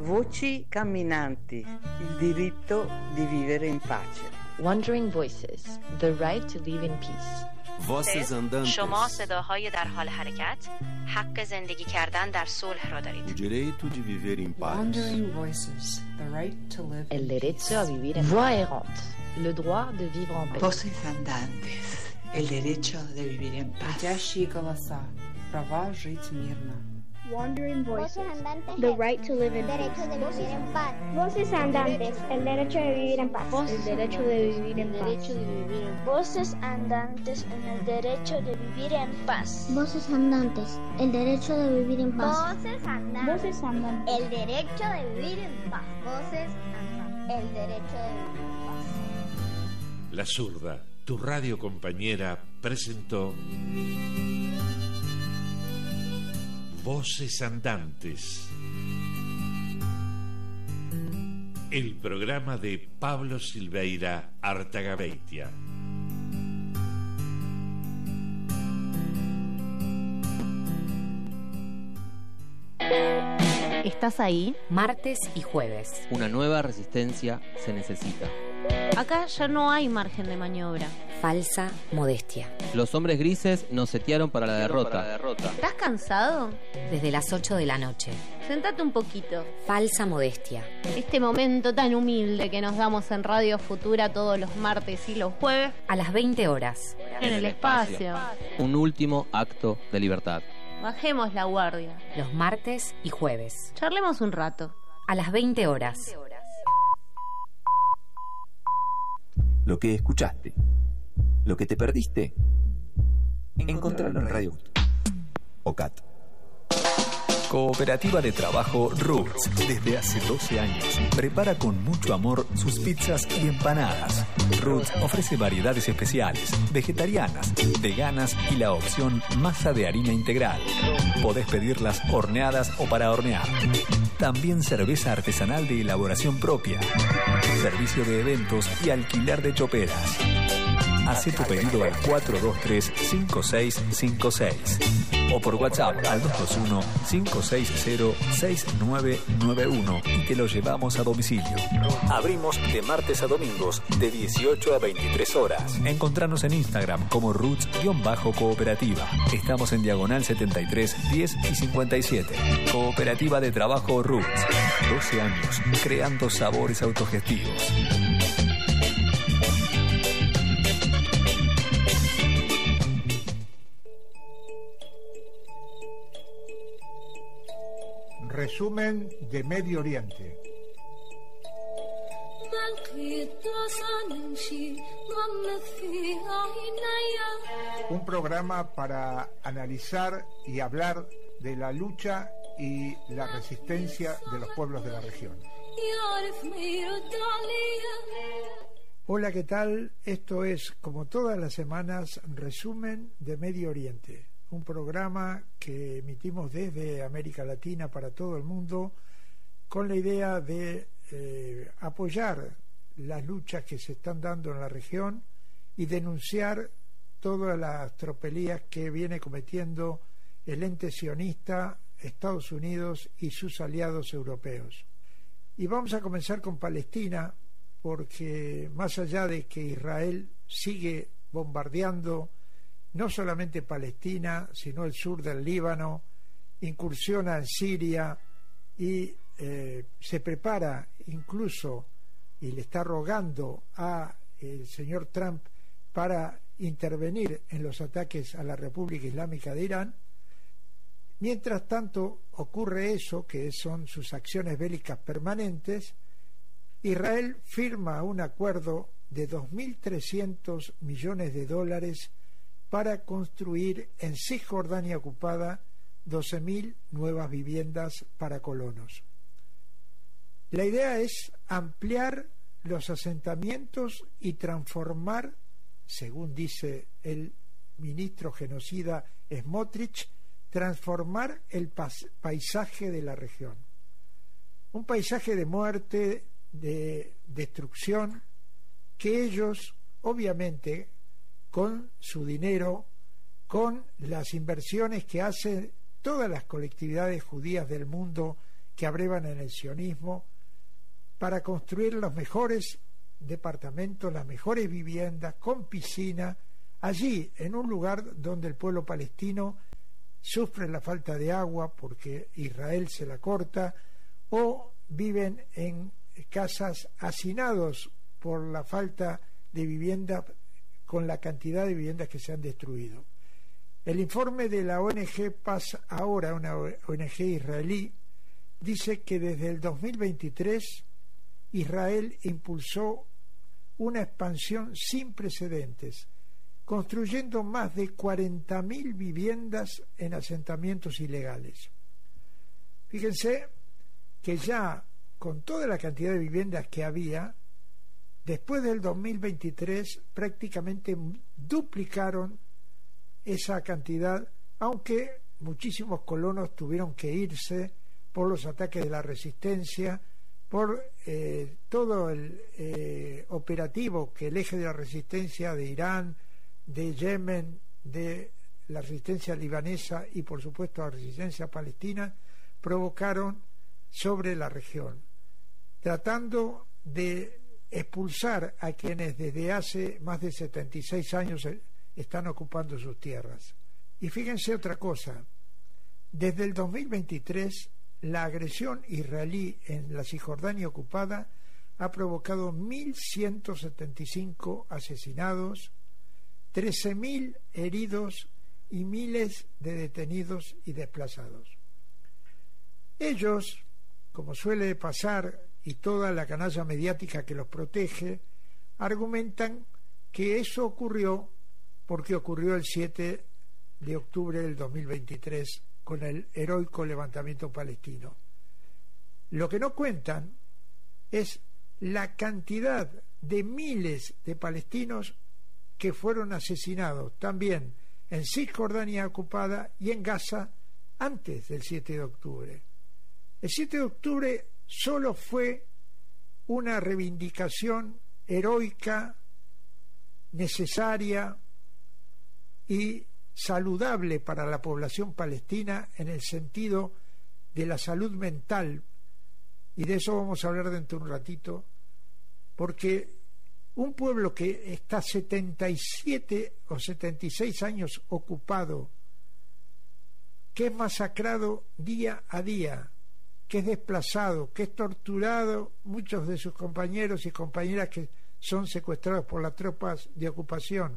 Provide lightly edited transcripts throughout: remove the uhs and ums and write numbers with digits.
Voci camminanti, il diritto di vivere in pace. Wandering Voices, the right to live in peace. Voices andantes. شما صداهای در حال حرکت، حق زندگی کردن در صلح را دارید. O direito de viver em paz. Wandering Voices, the right to live El derecho a vivir en Voix errante, le droit de vivre en paix. Voces andantes, el derecho de vivir en paz. Летящие голоса, права жить мирно. Wandering Voices, the right to live in peace. Voces andantes, el derecho de vivir en paz. El derecho de vivir en paz. Voces andantes en el derecho de vivir en paz. Voces andantes, el derecho de vivir en paz. Voces andantes, el derecho de vivir en paz. Voces andantes, el derecho de vivir en paz. La Zurda, tu radio compañera, presentó Voces Andantes, el programa de Pablo Silveira Artagabeitia. ¿Estás ahí? Martes y jueves. Una nueva resistencia se necesita. Acá ya no hay margen de maniobra. Falsa modestia. Los hombres grises nos setearon para la derrota. ¿Estás cansado? Desde las 8 de la noche. Sentate un poquito. Falsa modestia. Este momento tan humilde que nos damos en Radio Futura todos los martes y los jueves. A las 20 horas. En el espacio. Un último acto de libertad. Bajemos la guardia. Los martes y jueves. Charlemos un rato. A las 20 horas. Lo que escuchaste, lo que te perdiste, encontralo en Radio OCAT. Cooperativa de Trabajo Roots, desde hace 12 años, prepara con mucho amor sus pizzas y empanadas. Roots ofrece variedades especiales, vegetarianas, veganas y la opción masa de harina integral. Podés pedirlas horneadas o para hornear. También cerveza artesanal de elaboración propia. Servicio de eventos y alquiler de choperas. Hacé tu pedido al 423-5656 o por WhatsApp al 221-560-6991 y te lo llevamos a domicilio. Abrimos de martes a domingos de 18 a 23 horas. Encontranos en Instagram como Roots-Cooperativa. Estamos en Diagonal 73, 10 y 57. Cooperativa de Trabajo Roots. 12 años creando sabores autogestivos. Resumen de Medio Oriente. Un programa para analizar y hablar de la lucha y la resistencia de los pueblos de la región. Hola, ¿qué tal? Esto es, como todas las semanas, Resumen de Medio Oriente. Un programa que emitimos desde América Latina para todo el mundo con la idea de apoyar las luchas que se están dando en la región y denunciar todas las tropelías que viene cometiendo el ente sionista, Estados Unidos y sus aliados europeos. Y vamos a comenzar con Palestina, porque más allá de que Israel sigue bombardeando no solamente Palestina, sino el sur del Líbano, incursiona en Siria y se prepara incluso y le está rogando a el señor Trump para intervenir en los ataques a la República Islámica de Irán. Mientras tanto ocurre eso, que son sus acciones bélicas permanentes. Israel firma un acuerdo de 2.300 millones de dólares para construir en Cisjordania ocupada 12.000 nuevas viviendas para colonos. La idea es ampliar los asentamientos y transformar, según dice el ministro genocida Smotrich, transformar el paisaje de la región. Un paisaje de muerte, de destrucción, que ellos, obviamente, con su dinero, con las inversiones que hacen todas las colectividades judías del mundo que abrevan en el sionismo para construir los mejores departamentos, las mejores viviendas con piscina, allí en un lugar donde el pueblo palestino sufre la falta de agua porque Israel se la corta, o viven en casas hacinados por la falta de vivienda, con la cantidad de viviendas que se han destruido. El informe de la ONG Paz Ahora, una ONG israelí, dice que desde el 2023 Israel impulsó una expansión sin precedentes, construyendo más de 40.000 viviendas en asentamientos ilegales. Fíjense que ya con toda la cantidad de viviendas que había, después del 2023 prácticamente duplicaron esa cantidad, aunque muchísimos colonos tuvieron que irse por los ataques de la resistencia, por todo el operativo que el eje de la resistencia de Irán, de Yemen, de la resistencia libanesa y por supuesto la resistencia palestina provocaron sobre la región, tratando de expulsar a quienes desde hace más de 76 años están ocupando sus tierras. Y fíjense otra cosa, desde el 2023 la agresión israelí en la Cisjordania ocupada ha provocado 1.175 asesinados, 13.000 heridos y miles de detenidos y desplazados. Ellos, como suele pasar, y toda la canalla mediática que los protege, argumentan que eso ocurrió porque ocurrió el 7 de octubre del 2023 con el heroico levantamiento palestino. Lo que no cuentan es la cantidad de miles de palestinos que fueron asesinados también en Cisjordania ocupada y en Gaza antes del 7 de octubre. El 7 de octubre solo fue una reivindicación heroica, necesaria y saludable para la población palestina en el sentido de la salud mental, y de eso vamos a hablar dentro de un ratito, porque un pueblo que está 77 o 76 años ocupado, que es masacrado día a día, que es desplazado, que es torturado, muchos de sus compañeros y compañeras que son secuestrados por las tropas de ocupación,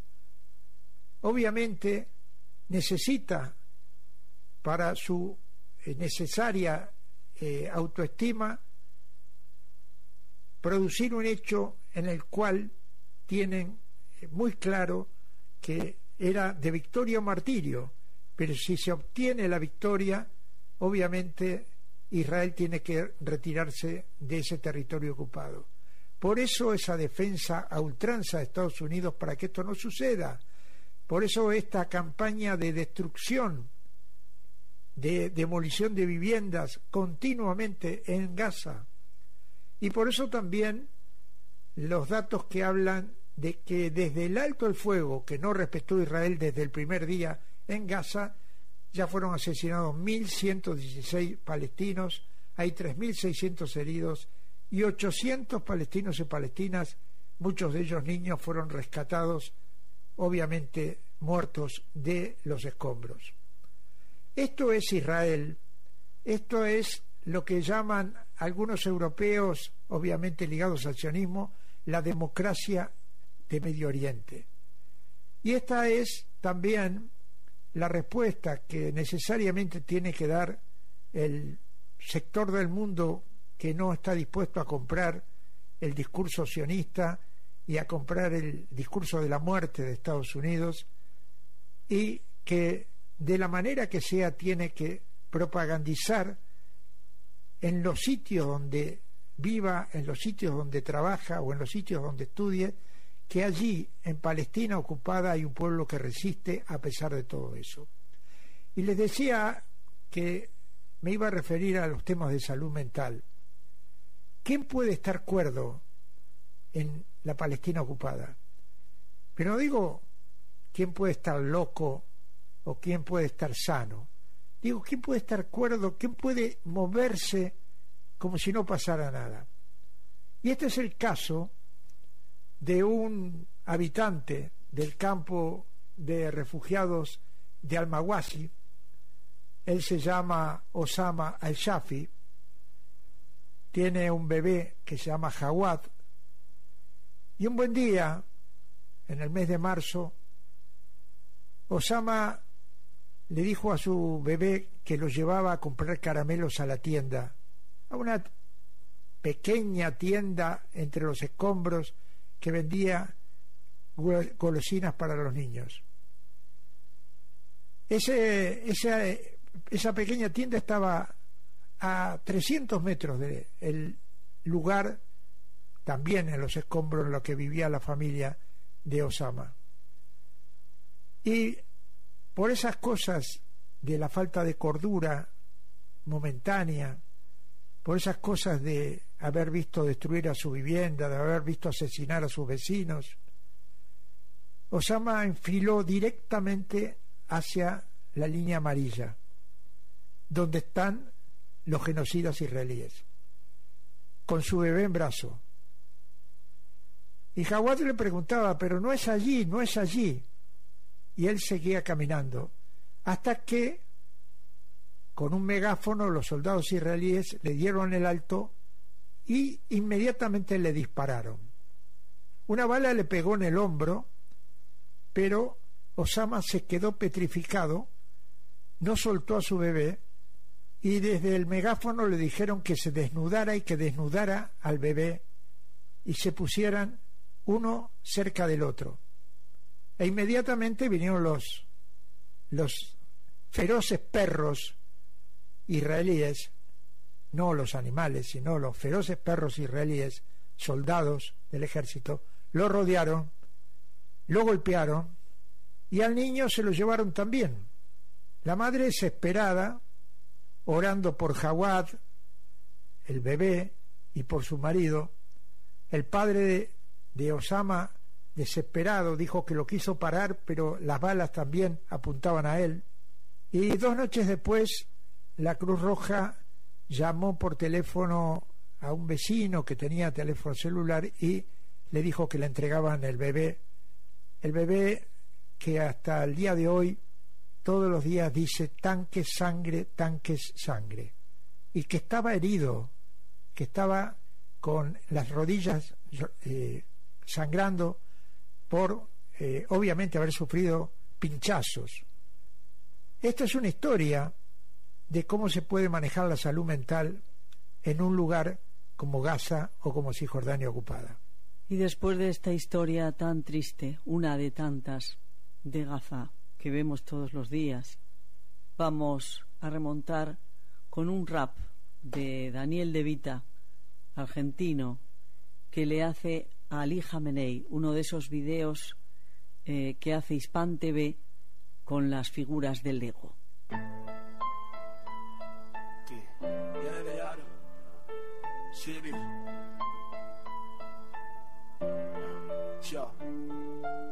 obviamente necesita para su necesaria autoestima producir un hecho en el cual tienen muy claro que era de victoria o martirio, pero si se obtiene la victoria, obviamente Israel tiene que retirarse de ese territorio ocupado. Por eso esa defensa a ultranza de Estados Unidos para que esto no suceda. Por eso esta campaña de destrucción, de demolición de viviendas continuamente en Gaza. Y por eso también los datos que hablan de que desde el alto el fuego que no respetó Israel desde el primer día en Gaza, ya fueron asesinados 1.116 palestinos, hay 3.600 heridos y 800 palestinos y palestinas, muchos de ellos niños, fueron rescatados, obviamente muertos, de los escombros. Esto es Israel, esto es lo que llaman algunos europeos, obviamente ligados al sionismo, la democracia de Medio Oriente. Y esta es también la respuesta que necesariamente tiene que dar el sector del mundo que no está dispuesto a comprar el discurso sionista y a comprar el discurso de la muerte de Estados Unidos, y que de la manera que sea tiene que propagandizar en los sitios donde viva, en los sitios donde trabaja o en los sitios donde estudie, que allí en Palestina ocupada hay un pueblo que resiste a pesar de todo eso. Y les decía que me iba a referir a los temas de salud mental. ¿Quién puede estar cuerdo en la Palestina ocupada? Pero no digo quién puede estar loco o quién puede estar sano. Digo, ¿quién puede estar cuerdo? ¿Quién puede moverse como si no pasara nada? Y este es el caso de un habitante del campo de refugiados de Al-Mawasi. Él se llama Osama Al-Shafi, tiene un bebé que se llama Jawad, y un buen día, en el mes de marzo, Osama le dijo a su bebé que lo llevaba a comprar caramelos a la tienda, a una pequeña tienda entre los escombros que vendía golosinas para los niños. Esa pequeña tienda estaba a 300 metros del lugar, también en los escombros en los que vivía la familia de Osama. Y por esas cosas de la falta de cordura momentánea, por esas cosas de haber visto destruir a su vivienda, de haber visto asesinar a sus vecinos, Osama enfiló directamente hacia la línea amarilla, donde están los genocidas israelíes, con su bebé en brazo. Y Jawad le preguntaba, pero no es allí, no es allí. Y él seguía caminando, hasta que con un megáfono los soldados israelíes le dieron el alto y inmediatamente le dispararon. Una bala le pegó en el hombro, pero Osama se quedó petrificado, no soltó a su bebé, y desde el megáfono le dijeron que se desnudara y que desnudara al bebé y se pusieran uno cerca del otro. E inmediatamente vinieron los feroces perros israelíes, no los animales, sino los feroces perros israelíes, soldados del ejército, lo rodearon, lo golpearon y al niño se lo llevaron también. La madre, desesperada, orando por Jawad, el bebé, y por su marido. El padre de Osama, desesperado, dijo que lo quiso parar, pero las balas también apuntaban a él. Y 2 noches después, la Cruz Roja llamó por teléfono a un vecino que tenía teléfono celular y le dijo que le entregaban el bebé que hasta el día de hoy todos los días dice tanques sangre, y que estaba herido, que estaba con las rodillas sangrando por obviamente haber sufrido pinchazos. Esta es una historia de cómo se puede manejar la salud mental en un lugar como Gaza o como Cisjordania ocupada. Y después de esta historia tan triste, una de tantas de Gaza que vemos todos los días, vamos a remontar con un rap de Daniel De Vita, argentino, que le hace a Ali Jamenei, uno de esos videos que hace Hispan TV con las figuras del Lego. Sí.